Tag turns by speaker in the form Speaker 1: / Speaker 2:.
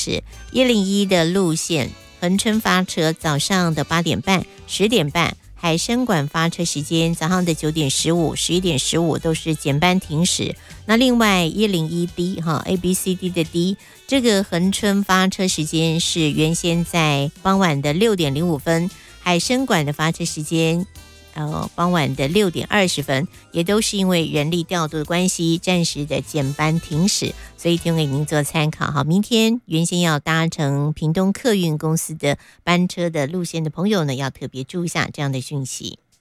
Speaker 1: 驶101的路线，恒春发车早上的8点半、10点半。海参馆发车时间早上的9点15、11点15都是减班停驶。那另外101D ABCD 的 D 这个恒春发车时间是原先在傍晚的6点05分，海参馆的发车时间傍晚的6点20分，也都是因为人力调度的关系，暂时的减班停驶，所以提供给您做参考。好，明天原先要搭乘屏东客运公司的班车的路线的朋友呢，要特别注意一下这样的讯息。